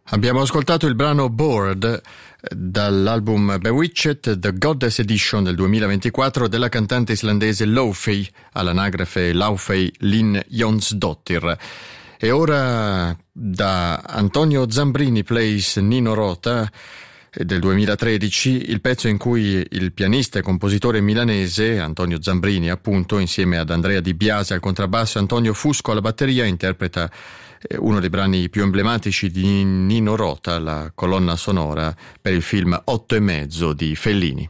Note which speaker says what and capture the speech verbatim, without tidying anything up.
Speaker 1: Abbiamo ascoltato il brano Bored dall'album Bewitched, The Goddess Edition del duemilaventiquattro della cantante islandese Laufey, all'anagrafe Laufey Linn Jónsdóttir. E ora da Antonio Zambrini Plays Nino Rota del duemilatredici, il pezzo in cui il pianista e compositore milanese Antonio Zambrini, appunto, insieme ad Andrea Di Biase al contrabbasso e Antonio Fusco alla batteria, interpreta uno dei brani più emblematici di Nino Rota, la colonna sonora per il film Otto e mezzo di Fellini.